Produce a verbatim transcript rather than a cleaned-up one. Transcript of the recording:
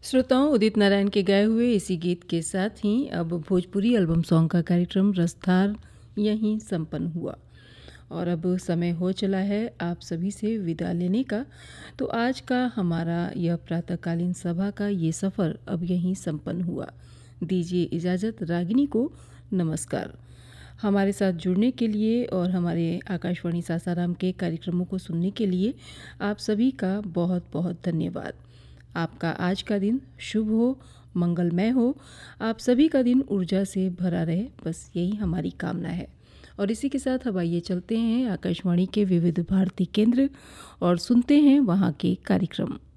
श्रोताओं, उदित नारायण के गाए हुए इसी गीत के साथ ही अब भोजपुरी एल्बम सॉन्ग का कार्यक्रम रसधार यहीं संपन्न हुआ और अब समय हो चला है आप सभी से विदा लेने का। तो आज का हमारा यह प्रातःकालीन सभा का ये सफ़र अब यहीं संपन्न हुआ। दीजिए इजाज़त रागिनी को। नमस्कार। हमारे साथ जुड़ने के लिए और हमारे आकाशवाणी सासाराम के कार्यक्रमों को सुनने के लिए आप सभी का बहुत बहुत धन्यवाद। आपका आज का दिन शुभ हो, मंगलमय हो, आप सभी का दिन ऊर्जा से भरा रहे, बस यही हमारी कामना है। और इसी के साथ अब आइए चलते हैं आकाशवाणी के विविध भारती केंद्र और सुनते हैं वहाँ के कार्यक्रम।